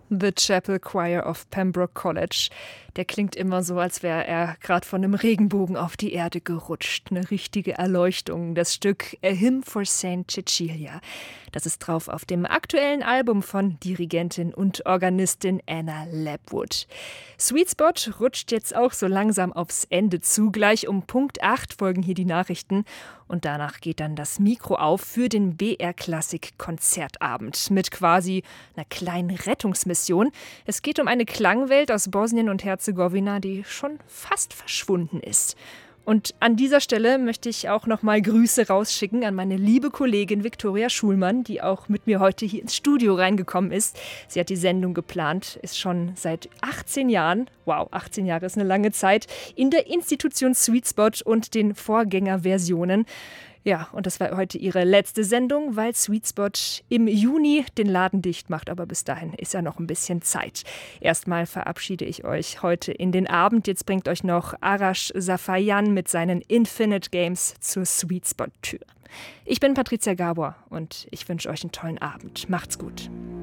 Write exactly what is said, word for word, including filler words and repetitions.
The Chapel Choir of Pembroke College. Der klingt immer so, als wäre er gerade von einem Regenbogen auf die Erde gerutscht. Eine richtige Erleuchtung. Das Stück A Hymn for Saint Cecilia. Das ist drauf auf dem aktuellen Album von Dirigentin und Organistin Anna Lapwood. Sweet Spot rutscht jetzt auch so langsam aufs Ende zu. Gleich um Punkt acht folgen hier die Nachrichten. Und danach geht dann das Mikro auf für den B R Klassik Konzertabend mit quasi einer kleinen Rettungsmission. Es geht um eine Klangwelt aus Bosnien und Herzegowina, die schon fast verschwunden ist. Und an dieser Stelle möchte ich auch noch mal Grüße rausschicken an meine liebe Kollegin Viktoria Schulmann, die auch mit mir heute hier ins Studio reingekommen ist. Sie hat die Sendung geplant, ist schon seit achtzehn Jahren, wow, achtzehn Jahre ist eine lange Zeit, in der Institution Sweet Spot und den Vorgängerversionen. Ja, und das war heute ihre letzte Sendung, weil Sweet Spot im Juni den Laden dicht macht. Aber bis dahin ist ja noch ein bisschen Zeit. Erstmal verabschiede ich euch heute in den Abend. Jetzt bringt euch noch Arash Safayan mit seinen Infinite Games zur Sweet Spot Tür. Ich bin Patricia Gabor und ich wünsche euch einen tollen Abend. Macht's gut.